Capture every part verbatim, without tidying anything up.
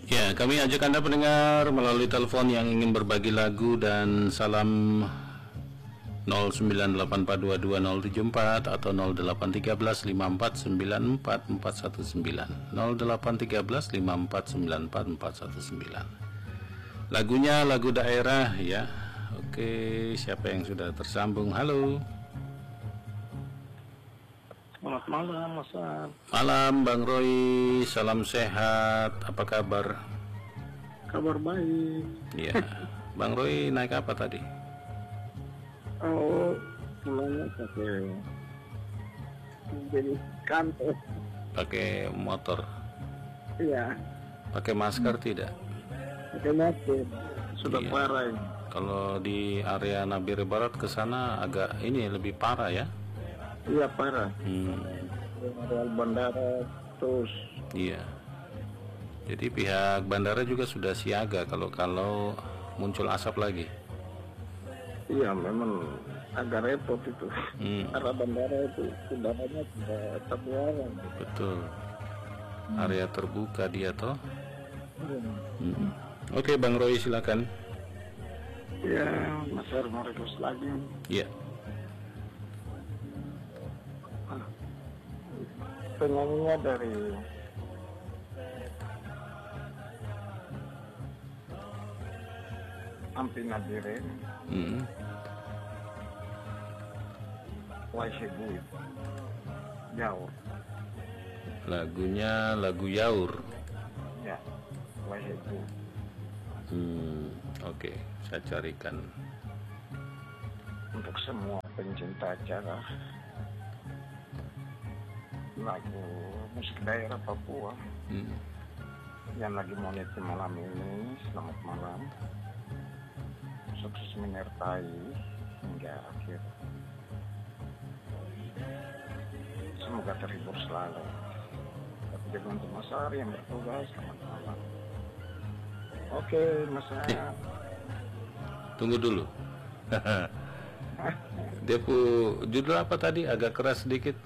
Ya, kami ajak Anda pendengar melalui telepon yang ingin berbagi lagu dan salam nol sembilan delapan empat dua dua nol tujuh empat atau nol delapan tiga satu lima empat sembilan empat empat satu sembilan nol delapan tiga satu lima empat sembilan empat empat satu sembilan. Lagunya lagu daerah ya. Oke, siapa yang sudah tersambung? Halo. Selamat malam, Mas. Malam, Bang Roy. Salam sehat. Apa kabar? Kabar baik. Ya, Bang Roy naik apa tadi? Oh, pulangnya pakai jadi kantor. Pakai motor. Iya. Pakai masker tidak? Pakai masker. Sudah Iya. parah ini. Kalau di area Nabire Barat ke sana agak ini lebih parah ya? Iya, parah. Hmm, Area bandara terus. iya. Jadi pihak bandara juga sudah siaga kalau kalau muncul asap lagi. Iya, memang agak repot itu. Hmm, Arah bandara itu udaranya sudah terbuang. betul. Area terbuka dia toh. Iya. Hmm. Oke, Bang Roy silakan. Iya, Mas Ar mau request lagi. Iya. Penyanyinya dari Ampi Nabire, Hmm. Waisebu, jauh. Lagunya lagu Yaur. Ya, Waisebu. Hmm, oke, saya carikan. Untuk semua pencinta acara lagu musik daerah Papua Hmm. yang lagi menikmati malam ini, selamat malam, sukses menyertai hingga akhir, semoga terhibur selalu. Tapi juga untuk Mas Ari yang bertugas, selamat malam. Oke, Mas Ari. Tunggu dulu. Dia pu judul apa tadi? Agak keras sedikit.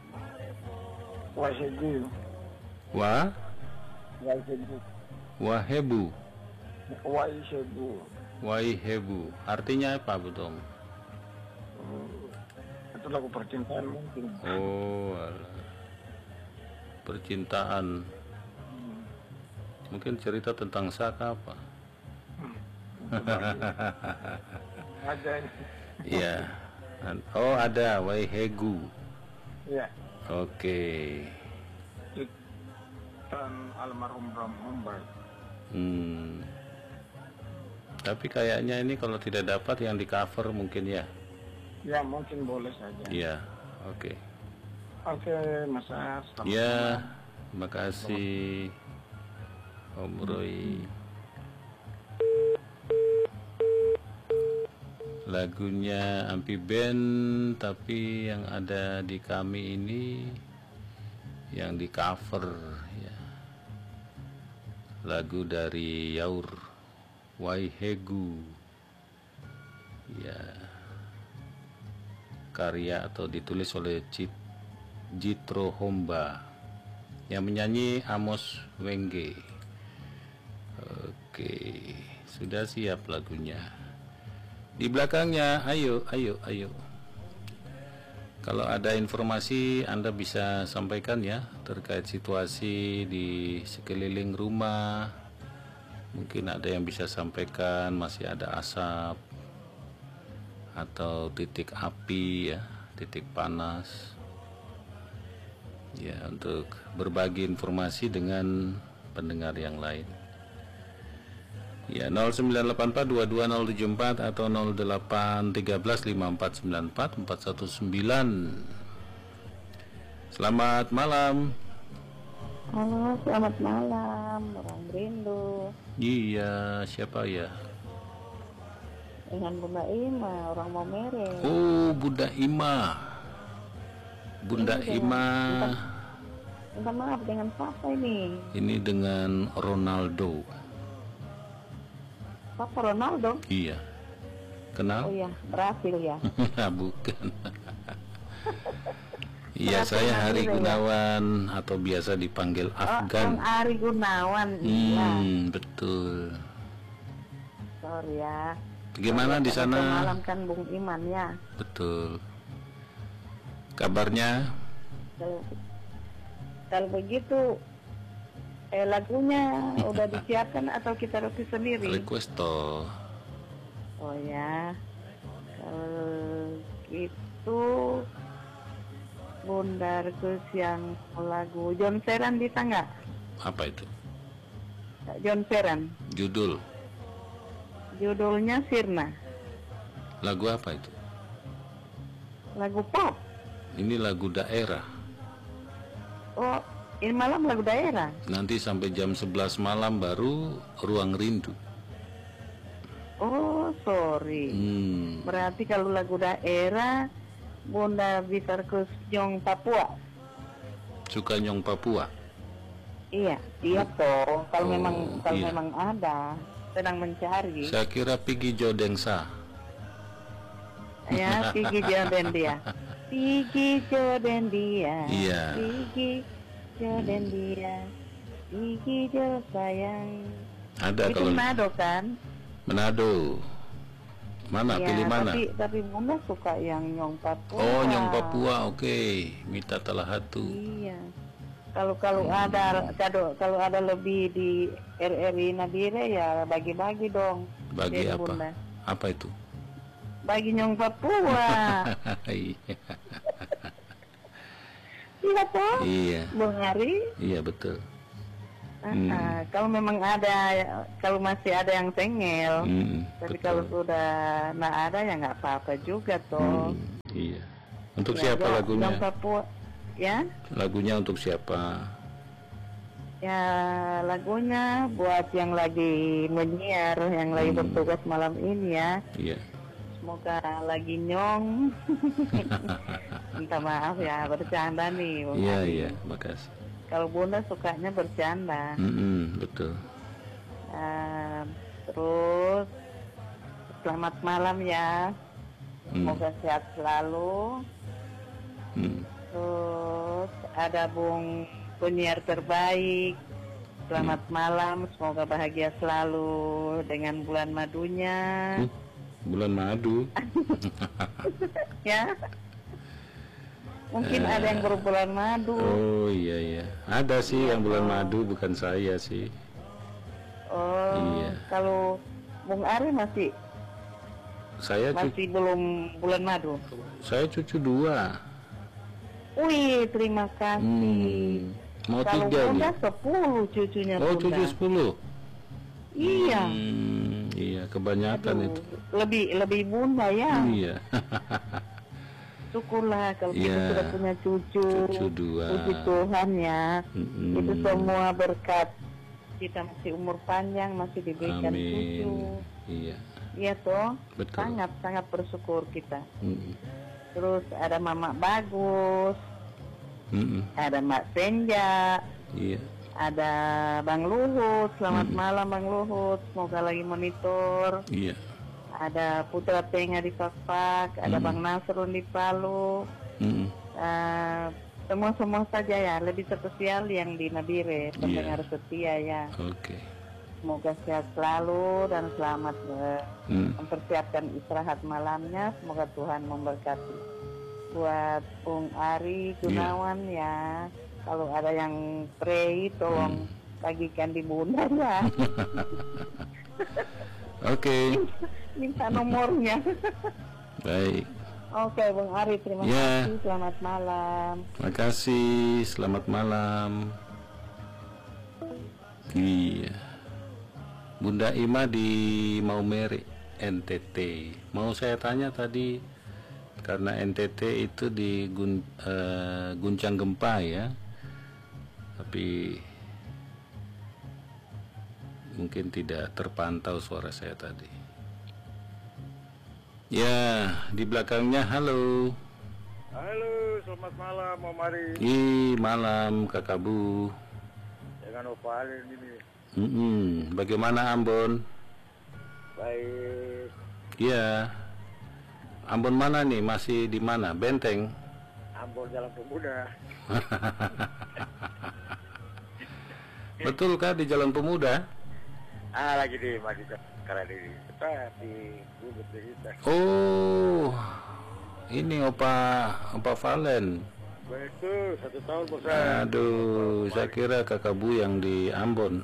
Waisebu, Wah, Waisebu, Wahebu, Waisebu. Waihebu. Artinya apa, betul? Itu lagu percintaan mungkin. Oh, alah. Percintaan. Mungkin cerita tentang Saka apa? Ada. Iya. Oh, ada Waihegu. Ya. Oke. Dan almarhum Bram Humbar. Hmm. Tapi kayaknya ini kalau tidak dapat yang di cover mungkin ya. Ya, mungkin boleh saja. Iya. Oke. Oke, Mas Ar, selamat Ya, malam. terima kasih Om Roy. Lagunya Ampi Band, tapi yang ada di kami ini yang di cover ya. Lagu dari Yaur, Waihegu. Ya. Karya atau ditulis oleh Cit Jitro Homba. Yang menyanyi Amos Wengge. Oke, sudah siap lagunya. Di belakangnya, ayo, ayo, ayo. Kalau ada informasi Anda bisa sampaikan ya terkait situasi di sekeliling rumah. Mungkin ada yang bisa sampaikan masih ada asap atau titik api ya, titik panas. Ya, untuk berbagi informasi dengan pendengar yang lain. Ya, nol sembilan delapan empat dua dua nol tujuh empat atau nol delapan tiga lima empat sembilan empat empat satu sembilan. Selamat malam. Halo, selamat malam, orang rindu. Iya, siapa ya? Dengan Bunda Ima, orang Momere. Oh, Bunda Ima. Bunda Ini dengan- Ima. Minta, minta maaf dengan siapa ini? Ini dengan Ronaldo. Papa Ronaldo? Iya. Oh Kenal? iya, Brasil ya. Bukan. Iya, Berarti saya Hari Nabire, ya? Gunawan atau biasa dipanggil Oh, Afgan. Bung Ari Gunawan. Iya. Hmm, betul. Sorry ya. Bagaimana di Kalau sana? malam kan Bung Iman ya. Betul. Kabarnya? Kalau kalau begitu eh lagunya udah disiapkan atau kita request sendiri? Request toh. Oh ya. Kalau gitu Bunda request yang lagu John Ferran bisa nggak? Apa itu? John Ferran. Judul? Judulnya Sirna. Lagu apa itu? Lagu pop. Ini lagu daerah. Oh, ini malam lagu daerah. Nanti sampai jam sebelas malam baru Ruang Rindu. Oh, sorry. Hmm. Berarti kalau lagu daerah Bunda bisa ke Nyong Papua. Suka Nyong Papua? Iya, iya toh. Kalau Oh, memang kalau iya. memang ada, sedang mencari. Saya kira Pigi Jodengsa. Ya, Pigi Joden dia. Pigi Joden dia. Iya. Pigi Joden dia. Pigi Jo sayang. Ada Itu kalau Manado kan? Manado. Mana? Ya, Pilih mana? Tapi tapi Bunda suka yang Nyong Papua. Oh, Nyong Papua, oke. Mita Talahatu. Iya. Kalau kalau ada kalau kalau ada lebih di R R I Nabire ya bagi-bagi dong. Bagi dari apa? Bunda. Apa itu? Bagi Nyong Papua. Iya. Iya toh? Iya. Bung Ari. Iya, betul. Ah, Hmm. ah. Kalau memang ada, kalau masih ada yang tengel, Hmm, tapi betul. kalau sudah nggak ada ya nggak apa-apa juga toh. Hmm, iya. Untuk Ya, siapa ya, lagunya? Nyong Papua, ya, Lagunya untuk siapa? ya lagunya buat yang lagi menyiar, yang lagi Hmm. bertugas malam ini ya. Iya. Semoga lagi nyong. Minta maaf ya, bercanda nih. Bung Iya, Ari. iya, makasih. Kalau Bunda sukanya bercanda. Mm-mm, betul. Nah, terus selamat malam ya. Hmm. Semoga sehat selalu. Hmm. Terus ada Bung penyiar terbaik. Selamat malam, semoga bahagia selalu dengan bulan madunya. Hmm, Bulan madu. Ya. Mungkin Eh. ada yang berbulan madu. Oh iya iya. Ada sih yang bulan madu, bukan saya sih. Oh, Iya. kalau Bung Ari masih Saya cu- masih belum bulan madu. saya cucu dua. Wih, terima kasih. Hmm. Mau Kalau tiga Bunda nih. sepuluh cucunya Oh, Bunda. cucu sepuluh. Iya. Hmm, iya, kebanyakan Aduh, itu. lebih lebih Bunda ya. Iya. Syukurlah kalau kita Iya. sudah punya cucu. Cucu dua. Puji Tuhan ya. Mm-mm. Itu semua berkat kita masih umur panjang, masih diberikan cucu. Amin. Iya. Iya toh. Betul. Sangat sangat bersyukur kita. Mm-mm. Terus ada Mama Bagus, Mm-mm. ada Mbak Senja, Iya. ada Bang Luhut. Selamat Mm-mm. malam Bang Luhut. Semoga lagi monitor. Iya. Ada Putra Tenga di Fakfak, ada Mm-mm. Bang Nasrun di Palu. Mm-mm. Eh, semua-semua saja ya, lebih spesial yang di Nabire, pendengar setia ya. Oke. Semoga sehat selalu dan selamat eh, Mm. mempersiapkan istirahat malamnya. Semoga Tuhan memberkati. Buat Bung Ari Gunawan ya, kalau ada yang pray tolong bagikan di Bunda ya. Oke. Minta nomornya. Baik. Oke Bung Ari, terima Ya. kasih. Selamat malam. Makasih. Selamat malam. Iya. Bunda Ima di Maumere, N T T. Mau saya tanya tadi, karena N T T itu di gun, eh, guncang gempa ya, tapi mungkin tidak terpantau suara saya tadi. Ya, di belakangnya halo. Halo, selamat malam Om Ari. Ih, malam Kakak Bu. Dengan Opalin ini. Mm-mm. Bagaimana Ambon? Baik. Iya. Ambon mana nih? Masih di mana? Benteng? Ambon Jalan Pemuda. Betul kah di Jalan Pemuda? Ah, lagi di masih karena di kita di Bubut kita. Oh, ini opa opa Valen. Betul, satu tahun bosan. Aduh, saya kira kakak Bu yang di Ambon.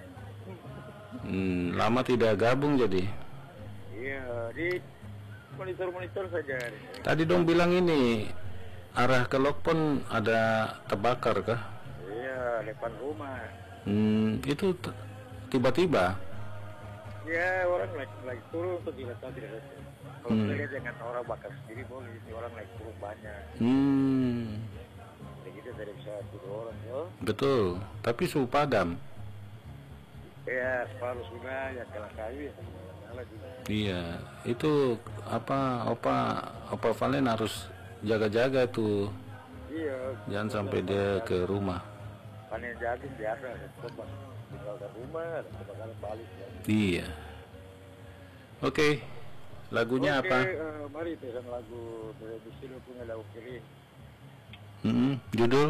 Hmm, lama tidak gabung jadi. Iya, di monitor-monitor saja. Tadi dong bilang ini arah ke Lokpon ada terbakar kah? Iya, depan rumah. Hmm, itu t- tiba-tiba. Ya, orang naik naik turun tuh tidak tahu tidak tahu. Kalau Hmm. saya jangan orang bakar sendiri boleh, ini orang naik turun banyak. Hmm, Jadi kita tidak bisa tuduh orang yo. betul. Tapi suhu padam. Ya, separuh sungai yang kena kayu ya, salah juga. Iya, itu apa opa opa Valen harus jaga-jaga tuh. Iya. Jangan sampai dia ke rumah. Panen jagung biasa, tetap tinggalkan rumah, kebakaran balik. Ya. Iya. Oke. Lagunya Oke, apa? eh, mari pesan lagu dari Busilo punya Daun Kering. Hmm, judul?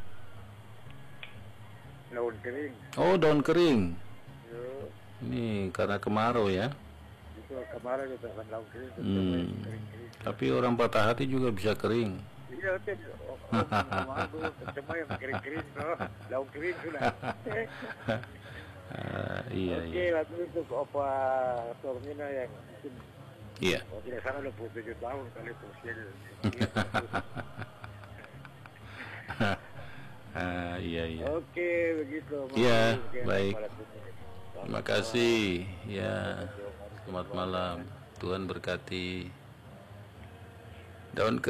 Daun Kering. Oh, daun kering. Yo, Ini karena kemarau ya. itu kemarin kita pesan Daun Kering. Itu Hmm. kering-kering. Tapi orang patah hati juga bisa kering. Iya, tem. Oh, oh, aku cuma yang kering-kering, oh, daun kering sudah. Ah, iya Oke, iya. lagu itu ke Opa Tormina yang mungkin Iya. kalau tidak salah dua puluh tujuh tahun kali itu usianya. Ah, iya iya. Oke, begitu. Iya, Oke, baik. pada tutup. Terima kasih. Ya. Selamat malam. Tuhan berkati. Daun